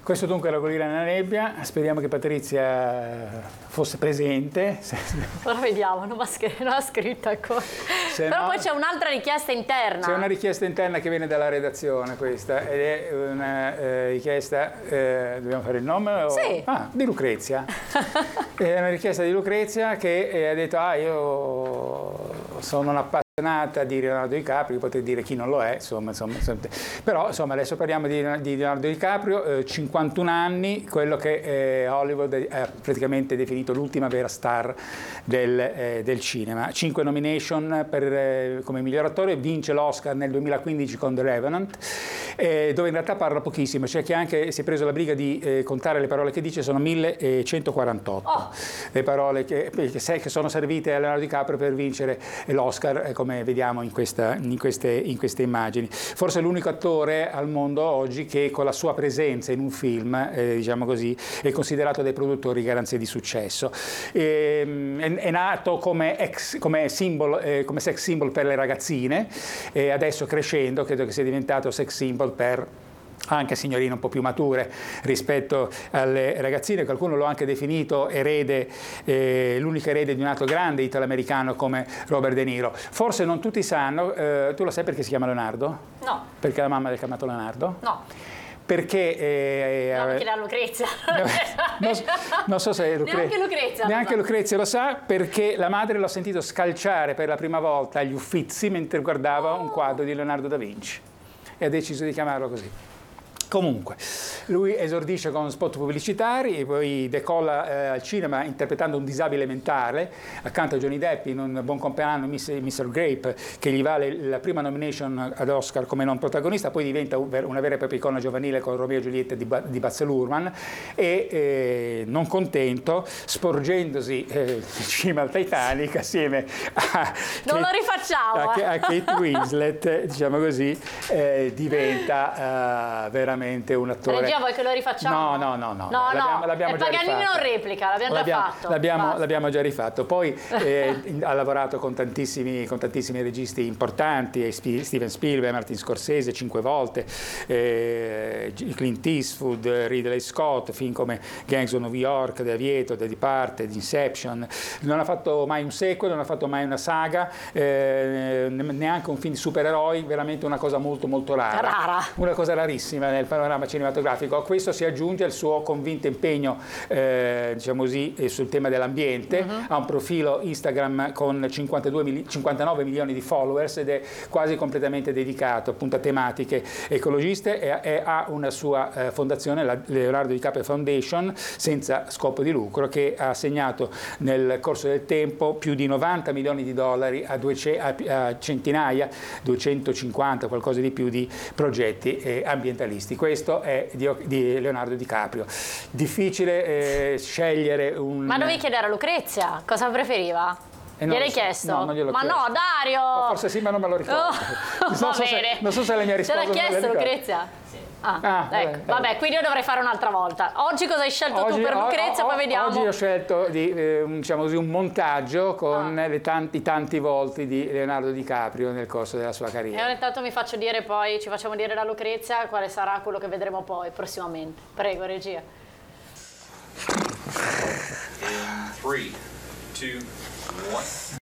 Questo dunque è La Golina nella nebbia, speriamo che Patrizia fosse presente. Ora vediamo, non ha scritto ancora. Però no, poi c'è un'altra richiesta interna. C'è una richiesta interna che viene dalla redazione questa, ed è una richiesta, dobbiamo fare il nome? Sì. Di Lucrezia. È una richiesta di Lucrezia che ha detto, io sono un'appassionata di Leonardo DiCaprio, potrei dire chi non lo è, insomma. Però insomma adesso parliamo di Leonardo DiCaprio, 51 anni, quello che Hollywood ha praticamente definito l'ultima vera star del cinema. 5 nomination come miglior attore, vince l'Oscar nel 2015 con The Revenant, dove in realtà parla pochissimo, c'è chi anche si è preso la briga di contare le parole che dice, sono 1148 le parole che sono servite a Leonardo DiCaprio per vincere l'Oscar, come vediamo in queste immagini. Forse è l'unico attore al mondo oggi che con la sua presenza in un film, diciamo così, è considerato dai produttori garanzia di successo. È nato come sex symbol per le ragazzine, e adesso crescendo credo che sia diventato sex symbol per anche signorine un po' più mature rispetto alle ragazzine. Qualcuno l'ha anche definito l'unico erede di un altro grande italo-americano come Robert De Niro. Forse non tutti sanno, tu lo sai perché si chiama Leonardo? No. Perché la mamma l'ha chiamato Leonardo? No. Perché perché la Lucrezia non so se neanche Lucrezia lo sa, perché la madre l'ha sentito scalciare per la prima volta agli Uffizi mentre guardava un quadro di Leonardo da Vinci e ha deciso di chiamarlo così. Comunque, lui esordisce con spot pubblicitari e poi decolla al cinema interpretando un disabile mentale accanto a Johnny Depp in Un buon compleanno, Mr. Grape, che gli vale la prima nomination ad Oscar come non protagonista, poi diventa una vera e propria icona giovanile con Romeo e Giulietta di Baz Luhrmann e, non contento, sporgendosi cima al Titanic assieme a Kate Winslet, diciamo così, diventa veramente un attore. Regia, vuoi che lo rifacciamo? No. L'abbiamo già Paganini rifatto. Non replica, l'abbiamo già fatto. L'abbiamo già rifatto. Poi ha lavorato con tantissimi registi importanti, Steven Spielberg, Martin Scorsese 5 volte, Clint Eastwood, Ridley Scott, film come Gangs of New York, The Aviator, The Departed, Inception. Non ha fatto mai un sequel, non ha fatto mai una saga, neanche un film di supereroi, veramente una cosa molto molto rara. Una cosa rarissima nel panorama cinematografico. A questo si aggiunge il suo convinto impegno, diciamo così, sul tema dell'ambiente. Ha un profilo Instagram con 59 milioni di followers ed è quasi completamente dedicato appunto a tematiche ecologiste e ha una sua fondazione, la Leonardo DiCaprio Foundation, senza scopo di lucro, che ha assegnato nel corso del tempo più di 90 milioni di dollari a centinaia, 250, qualcosa di più, di progetti ambientalisti. Questo è di Leonardo DiCaprio. Difficile scegliere un... Ma dovevi chiedere a Lucrezia cosa preferiva? Gliel'hai chiesto? No, non gliel'ho chiesto. No, Dario! Forse sì, ma non me lo ricordo. Non so se la mia risposta... Te l'ha chiesto Lucrezia? Ecco. Vabbè, quindi io dovrei fare un'altra volta. Oggi cosa hai scelto tu per Lucrezia? Poi vediamo. Oggi ho scelto diciamo così, un montaggio con i tanti volti di Leonardo DiCaprio nel corso della sua carriera. E intanto ci facciamo dire da Lucrezia quale sarà quello che vedremo poi prossimamente. Prego, regia. 3, 2, 1